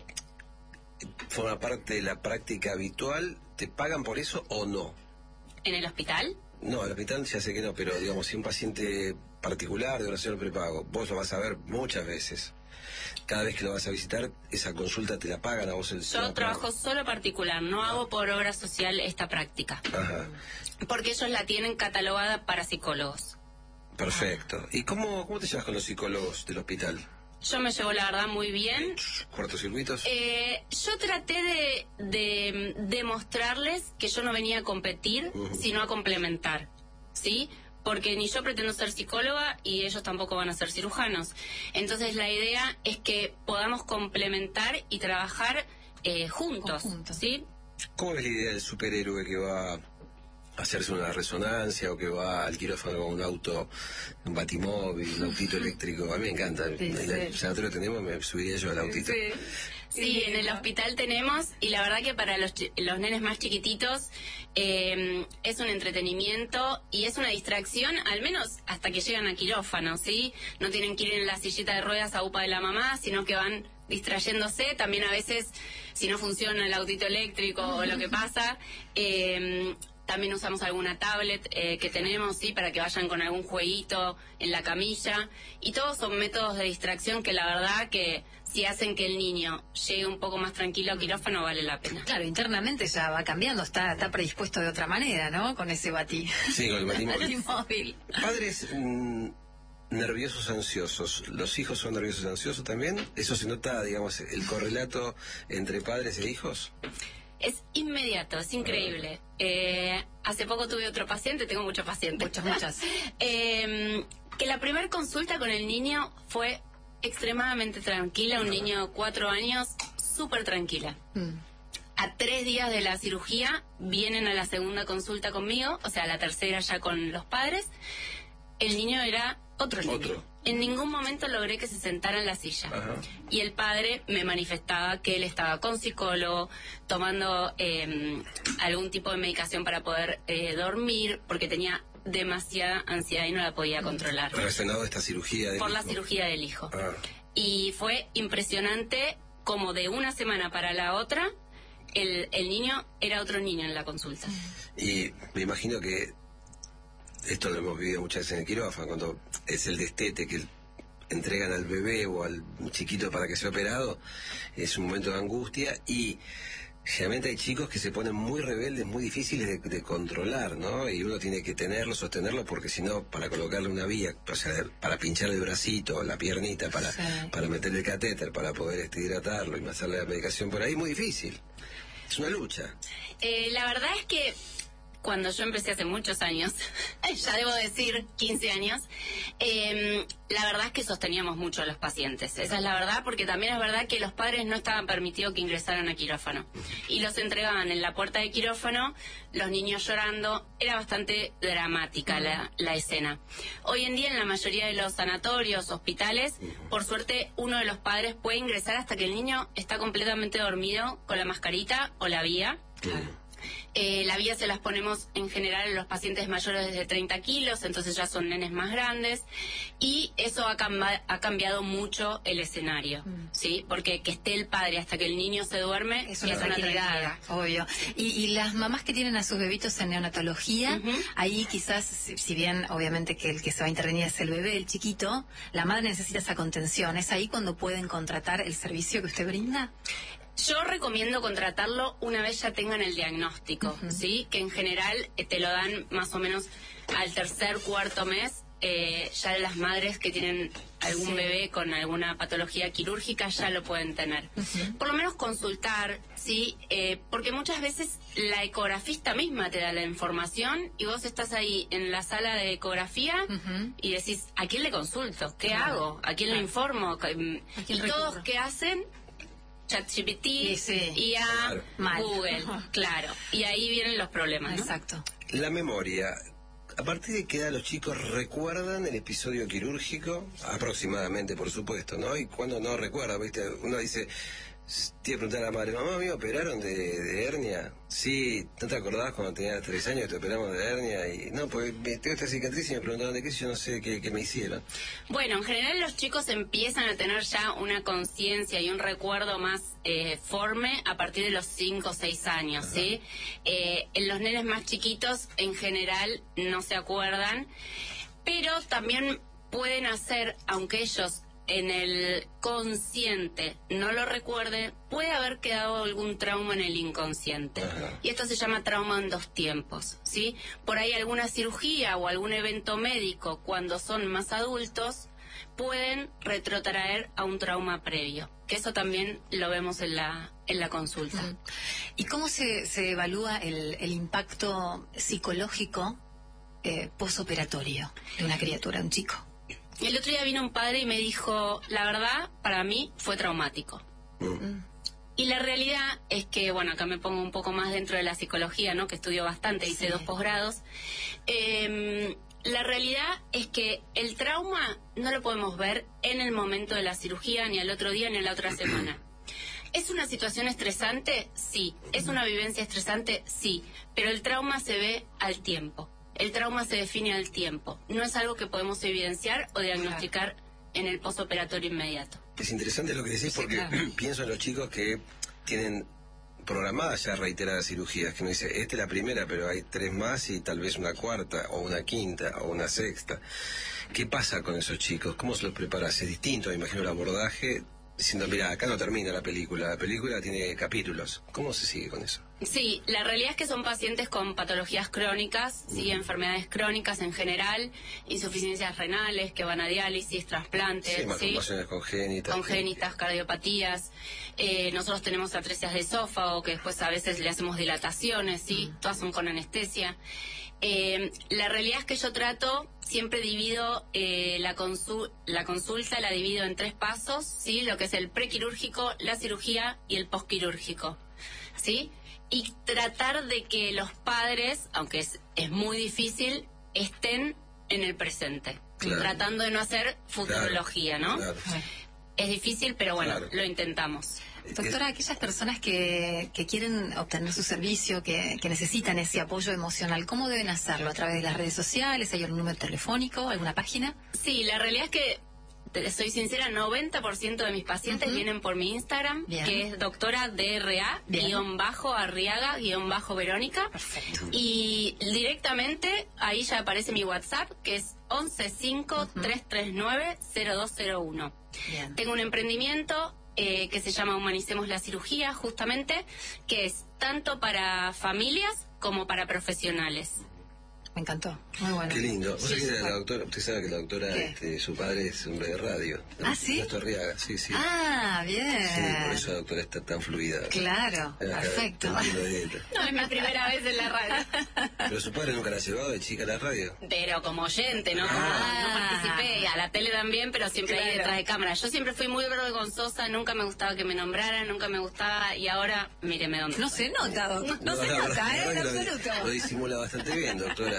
forma parte de la práctica habitual? ¿Te pagan por eso o no? ¿En el hospital? No, al hospital ya sé que no, pero digamos, si un paciente particular de oración prepago, vos lo vas a ver muchas veces. Cada vez que lo vas a visitar, esa consulta te la pagan a vos el Yo la trabajo pagan. solo particular, no hago por obra social esta práctica, Ajá, porque ellos la tienen catalogada para psicólogos. perfecto. ¿Y cómo, cómo te llevas con los psicólogos del hospital? Yo me llevo la verdad muy bien. ¿Cortocircuitos? Eh, yo traté de, de demostrarles que yo no venía a competir, Ujú. sino a complementar, ¿sí? Porque ni yo pretendo ser psicóloga y ellos tampoco van a ser cirujanos. Entonces la idea es que podamos complementar y trabajar eh, juntos, Conjunto. ¿sí? ¿Cómo ves la idea del superhéroe que va a hacerse una resonancia o que va al quirófano con un auto, un batimóvil, un autito eléctrico? A mí me encanta. Sí, En el sí. sanatorio tenemos, me subiría yo al autito. Sí, en el hospital tenemos, y la verdad que para los, chi- los nenes más chiquititos eh, es un entretenimiento y es una distracción, al menos hasta que llegan a quirófano, ¿sí? No tienen que ir en la sillita de ruedas a UPA de la mamá, sino que van distrayéndose. También a veces, si no funciona el autito eléctrico o lo que pasa, eh, también usamos alguna tablet eh, que tenemos, sí, para que vayan con algún jueguito en la camilla. Y todos son métodos de distracción que la verdad que si hacen que el niño llegue un poco más tranquilo a quirófano vale la pena. Claro, internamente ya va cambiando, está, está predispuesto de otra manera, ¿no? Con ese bati. Sí, con el batimóvil. batimóvil. Padres mm, nerviosos, ansiosos. ¿Los hijos son nerviosos, ansiosos también? ¿Eso se nota, digamos, el correlato entre padres e hijos? Es inmediato, es increíble. Eh, hace poco tuve otro paciente, tengo muchos pacientes. Muchas, muchas. eh, que la primera consulta con el niño fue extremadamente tranquila, un niño de cuatro años, súper tranquila. Mm. A tres días de la cirugía vienen a la segunda consulta conmigo, o sea, la tercera ya con los padres. El niño era otro niño. Otro. En ningún momento logré que se sentara en la silla. Ajá. Y el padre me manifestaba que él estaba con psicólogo, tomando eh, algún tipo de medicación para poder eh, dormir, porque tenía demasiada ansiedad y no la podía controlar. Relacionado a esta cirugía del Por hijo. la cirugía del hijo. Ah. Y fue impresionante como de una semana para la otra, el, el niño era otro niño en la consulta. Y me imagino que esto lo hemos vivido muchas veces en el quirófano, cuando es el destete que entregan al bebé o al chiquito para que sea operado, es un momento de angustia y generalmente hay chicos que se ponen muy rebeldes, muy difíciles de, de controlar, ¿no? Y uno tiene que tenerlo, sostenerlo, porque si no, para colocarle una vía, o sea, para pinchar el bracito, la piernita, para, sí. para meterle el catéter, para poder este, hidratarlo y hacerle la medicación por ahí, muy difícil. Es una lucha. Eh, la verdad es que cuando yo empecé hace muchos años, ya debo decir quince años, eh, la verdad es que sosteníamos mucho a los pacientes. Esa es la verdad, porque también es verdad que los padres no estaban permitidos que ingresaran a quirófano. Y los entregaban en la puerta de quirófano, los niños llorando. Era bastante dramática la, la escena. Hoy en día en la mayoría de los sanatorios, hospitales, por suerte uno de los padres puede ingresar hasta que el niño está completamente dormido con la mascarita o la vía. Claro. Eh, la vía se las ponemos en general a los pacientes mayores de treinta kilos, entonces ya son nenes más grandes, y eso ha, camba- ha cambiado mucho el escenario, mm. ¿sí? Porque que esté el padre hasta que el niño se duerme es una, es una tranquilidad, obvio. Y, y las mamás que tienen a sus bebitos en neonatología, uh-huh. ahí quizás, si, si bien obviamente que el que se va a intervenir es el bebé, el chiquito, la madre necesita esa contención. ¿Es ahí cuando pueden contratar el servicio que usted brinda? Yo recomiendo contratarlo una vez ya tengan el diagnóstico, uh-huh. ¿sí? Que en general eh, te lo dan más o menos al tercer, cuarto mes. Eh, ya las madres que tienen algún sí. bebé con alguna patología quirúrgica ya lo pueden tener. Uh-huh. Por lo menos consultar, ¿sí? Eh, porque muchas veces la ecografista misma te da la información y vos estás ahí en la sala de ecografía uh-huh. y decís, ¿a quién le consulto? ¿Qué uh-huh. hago? ¿A quién uh-huh. le informo? ¿A quién y recurro? Todos, ¿qué hacen? ChatGPT, sí, sí. I A, claro. Google, uh-huh. claro. Y ahí vienen los problemas, ¿no? Exacto. La memoria. ¿A partir de qué edad los chicos recuerdan el episodio quirúrgico? Aproximadamente, por supuesto, ¿no? Y cuando no recuerda, ¿viste? Uno dice, tiene que preguntar a la madre, mamá, ¿me operaron de, de hernia? Sí, ¿no te acordás cuando tenías tres años que te operamos de hernia? Y no, pues tengo esta cicatriz y me preguntaron de qué, yo no sé qué, qué me hicieron. Bueno, en general los chicos empiezan a tener ya una conciencia y un recuerdo más eh, forme a partir de los cinco o seis años, Ajá. ¿sí? Eh, en los nenes más chiquitos, en general, no se acuerdan, pero también pueden hacer, aunque ellos en el consciente no lo recuerde, puede haber quedado algún trauma en el inconsciente. Ajá. Y esto se llama trauma en dos tiempos, ¿sí? Por ahí alguna cirugía o algún evento médico, cuando son más adultos, pueden retrotraer a un trauma previo, que eso también lo vemos en la en la consulta. Uh-huh. ¿Y cómo se, se evalúa el, el impacto psicológico eh, posoperatorio de una criatura, un chico? El otro día vino un padre y me dijo, la verdad, para mí fue traumático. Mm. Y la realidad es que, bueno, acá me pongo un poco más dentro de la psicología, ¿no? Que estudio bastante, hice sí. dos posgrados. Eh, la realidad es que el trauma no lo podemos ver en el momento de la cirugía, ni al otro día, ni a la otra semana. ¿Es una situación estresante? Sí. ¿Es una vivencia estresante? Sí. Pero el trauma se ve al tiempo. El trauma se define al tiempo. No es algo que podemos evidenciar o diagnosticar en el postoperatorio inmediato. Es interesante lo que decís sí, porque claro. pienso en los chicos que tienen programadas ya reiteradas cirugías, que uno dice, esta es la primera, pero hay tres más y tal vez una cuarta, o una quinta, o una sexta. ¿Qué pasa con esos chicos? ¿Cómo se los preparas? Es distinto, me imagino, el abordaje diciendo, mira, acá no termina la película, la película tiene capítulos. ¿Cómo se sigue con eso? Sí, la realidad es que son pacientes con patologías crónicas, sí, enfermedades crónicas en general, insuficiencias renales que van a diálisis, trasplantes, Sí, malformaciones congénitas. congénitas, cardiopatías. Eh, nosotros tenemos atresias de esófago, que después a veces le hacemos dilataciones, sí, mm. todas son con anestesia. Eh, la realidad es que yo trato, siempre divido eh, la, consul la consulta, la divido en tres pasos, ¿sí? Lo que es el prequirúrgico, la cirugía y el posquirúrgico, ¿sí? Y tratar de que los padres, aunque es, es muy difícil, estén en el presente, claro. tratando de no hacer futurología, claro, ¿no? Claro. Es difícil, pero bueno, claro. lo intentamos. Doctora, aquellas personas que, que quieren obtener su servicio, que, que necesitan ese apoyo emocional, ¿cómo deben hacerlo? ¿A través de las redes sociales? ¿Hay algún número telefónico? ¿Alguna página? Sí, la realidad es que, te soy sincera, noventa por ciento de mis pacientes uh-huh. vienen por mi Instagram, Bien. que es doctora D R A, guión bajo, Arriaga, guión bajo, Verónica. Perfecto. Y directamente ahí ya aparece mi WhatsApp, que es once cinco, tres tres nueve, cero dos cero uno. Bien. Tengo un emprendimiento eh, que se llama Humanicemos la Cirugía, justamente, que es tanto para familias como para profesionales. Me encantó, muy bueno. Qué lindo. Sí, sí, la doctora, usted sabe que la doctora, este, su padre es hombre de radio. ¿Ah, sí? Néstor Arriaga, sí, sí. Ah, bien. Sí, por eso la doctora está tan fluida. Claro, Acá, perfecto. No es mi primera vez en la radio. Pero su padre nunca la ha llevado de chica a la radio. Pero como oyente, ¿no? Ah. No participé, a la tele también, pero siempre claro. ahí detrás de cámara. Yo siempre fui muy vergonzosa, nunca me gustaba que me nombraran, nunca me gustaba, y ahora, míreme dónde No estoy. se nota, doctor. No, no se nota, ¿eh? En absoluto. Lo, lo disimula bastante bien, doctora.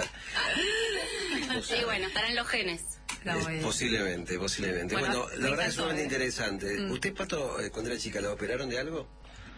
Sí, bueno, estarán los genes. No, eh, posiblemente, posiblemente. Bueno, bueno la verdad es sumamente interesante. Mm. ¿Usted, Pato, eh, cuando era chica, la operaron de algo?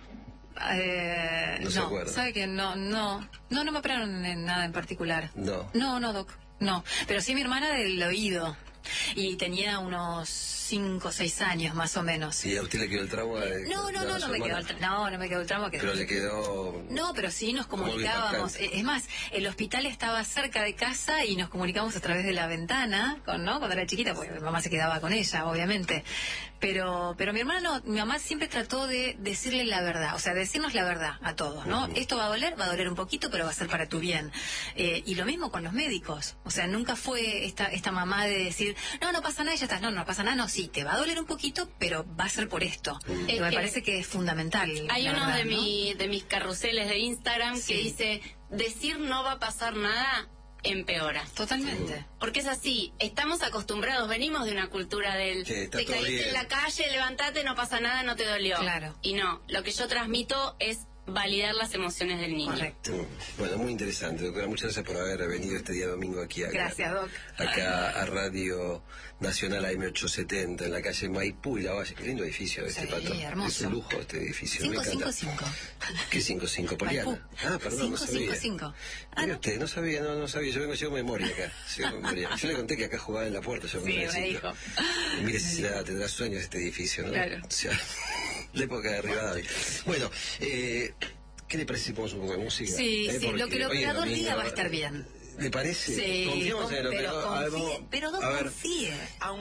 Eh, no, se no ¿sabe que no, no, no, no me operaron en nada en particular. No. No, no, doc, no. Pero sí mi hermana del oído. Y tenía unos cinco o seis años más o menos. ¿Y a usted le quedó el trauma? De, no, no, no, no me quedó el trauma. No, no me quedó el trauma. Pero le quedó... No, pero sí nos comunicábamos. Es más, el hospital estaba cerca de casa y nos comunicábamos a través de la ventana, con, ¿no? Cuando era chiquita, porque mi mamá se quedaba con ella, obviamente. Pero pero mi hermana no, mi mamá siempre trató de decirle la verdad, o sea, decirnos la verdad a todos, ¿no? Uh-huh. Esto va a doler, va a doler un poquito, pero va a ser para tu bien. Eh, y lo mismo con los médicos. O sea, nunca fue esta esta mamá de decir, no, no pasa nada y ya estás. No, no pasa nada, no, sí, te va a doler un poquito, pero va a ser por esto. Uh-huh. Eh, me parece que es fundamental. Hay uno verdad, de, ¿no? mi, de mis carruseles de Instagram sí. que dice, decir no va a pasar nada empeora. Totalmente. Porque es así, estamos acostumbrados, venimos de una cultura del sí, te caíste bien. en la calle, levantate, no pasa nada, no te dolió. Claro. Y no, lo que yo transmito es validar las emociones del niño. Correcto. Bueno, muy interesante, doctora. Muchas gracias por haber venido este día domingo aquí. Acá, gracias, Doc. Acá a Radio Nacional A M ochocientos setenta, en la calle Maipú y La Valle. Qué lindo edificio este, sí, Pato. Hermoso. Es un lujo este edificio. cinco cinco cinco. ¿Qué cinco cinco? Poliana. Ah, perdón, no sabía. cinco cinco. Ah, ¿no? Usted, no sabía, no, no sabía. Yo vengo, llevo memoria acá. Llevo memoria. Yo le conté que acá jugaba en la puerta. Yo sí, me dijo. Mire si será, tendrá sueños este edificio, ¿no? Claro. O sea, la época de Rivadavia. Bueno, eh... ¿qué le parece si ponemos un poco de música? Sí, ¿Eh? sí, lo que el operador diga va a estar bien. ¿Le parece? Sí, Confiamos en el pero operador. confíe, pero no confíe.